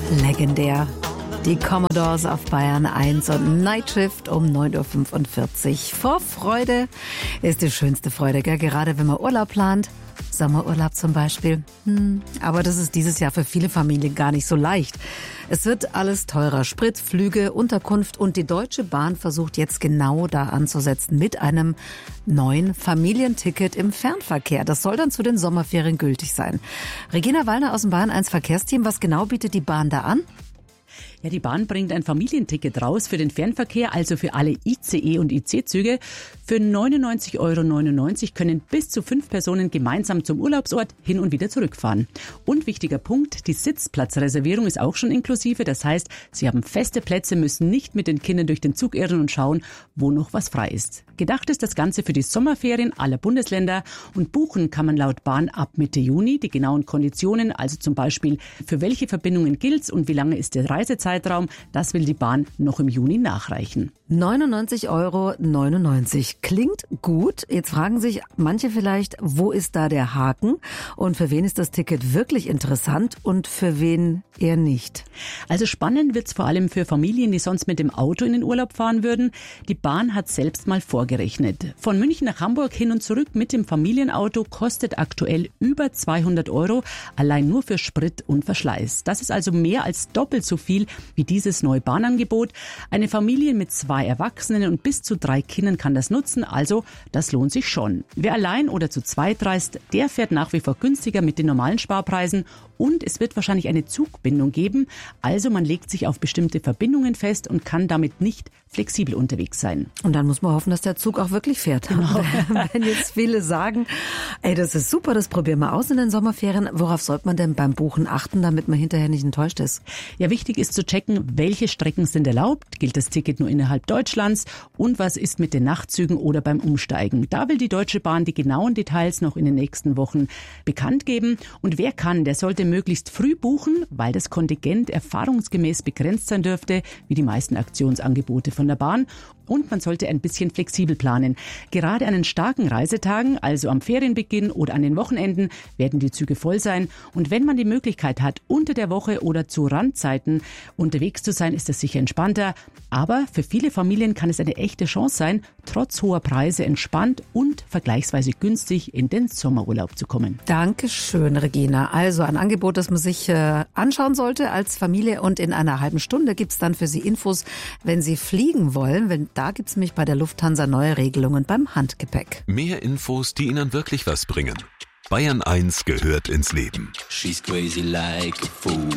Legendär. Die Commodores auf Bayern 1 und Night Shift um 9.45 Uhr. Vorfreude ist die schönste Freude, gell? Gerade wenn man Urlaub plant. Sommerurlaub zum Beispiel. Aber das ist dieses Jahr für viele Familien gar nicht so leicht. Es wird alles teurer. Sprit, Flüge, Unterkunft und die Deutsche Bahn versucht jetzt genau da anzusetzen mit einem neuen Familienticket im Fernverkehr. Das soll dann zu den Sommerferien gültig sein. Regina Wallner aus dem Bayern 1 Verkehrsteam. Was genau bietet die Bahn da an? Ja, die Bahn bringt ein Familienticket raus für den Fernverkehr, also für alle ICE- und IC-Züge. Für 99,99 € können bis zu 5 Personen gemeinsam zum Urlaubsort hin und wieder zurückfahren. Und wichtiger Punkt, die Sitzplatzreservierung ist auch schon inklusive. Das heißt, Sie haben feste Plätze, müssen nicht mit den Kindern durch den Zug irren und schauen, wo noch was frei ist. Gedacht ist das Ganze für die Sommerferien aller Bundesländer und buchen kann man laut Bahn ab Mitte Juni. Die genauen Konditionen, also zum Beispiel für welche Verbindungen gilt's und wie lange ist der Reisezeitraum, das will die Bahn noch im Juni nachreichen. 99,99 € klingt gut. Jetzt fragen sich manche vielleicht, wo ist da der Haken? Und für wen ist das Ticket wirklich interessant und für wen eher nicht? Also spannend wird's vor allem für Familien, die sonst mit dem Auto in den Urlaub fahren würden. Die Bahn hat selbst mal vorgerechnet. Von München nach Hamburg hin und zurück mit dem Familienauto kostet aktuell über 200 €, allein nur für Sprit und Verschleiß. Das ist also mehr als doppelt so viel wie dieses neue Bahnangebot. Eine Familie mit 2 Erwachsenen und bis zu 3 Kindern kann das nutzen, also das lohnt sich schon. Wer allein oder zu zweit reist, der fährt nach wie vor günstiger mit den normalen Sparpreisen und es wird wahrscheinlich eine Zugbindung geben, also man legt sich auf bestimmte Verbindungen fest und kann damit nicht flexibel unterwegs sein. Und dann muss man hoffen, dass der Zug auch wirklich fährt. Genau. Wenn jetzt viele sagen, ey, das ist super, das probieren wir aus in den Sommerferien, worauf sollte man denn beim Buchen achten, damit man hinterher nicht enttäuscht ist? Ja, wichtig ist zu checken, welche Strecken sind erlaubt, gilt das Ticket nur innerhalb Deutschlands und was ist mit den Nachtzügen oder beim Umsteigen. Da will die Deutsche Bahn die genauen Details noch in den nächsten Wochen bekannt geben. Und wer kann, der sollte möglichst früh buchen, weil das Kontingent erfahrungsgemäß begrenzt sein dürfte, wie die meisten Aktionsangebote von der Bahn. Und man sollte ein bisschen flexibel planen. Gerade an den starken Reisetagen, also am Ferienbeginn oder an den Wochenenden, werden die Züge voll sein. Und wenn man die Möglichkeit hat, unter der Woche oder zu Randzeiten unterwegs zu sein, ist das sicher entspannter. Aber für viele Familien kann es eine echte Chance sein, trotz hoher Preise entspannt und vergleichsweise günstig in den Sommerurlaub zu kommen. Dankeschön, Regina. Also ein Angebot, das man sich anschauen sollte als Familie. Und in einer halben Stunde gibt's dann für Sie Infos, wenn Sie fliegen wollen. Da gibt's nämlich bei der Lufthansa neue Regelungen beim Handgepäck. Mehr Infos, die Ihnen wirklich was bringen. Bayern 1 gehört ins Leben. She's crazy like a fool.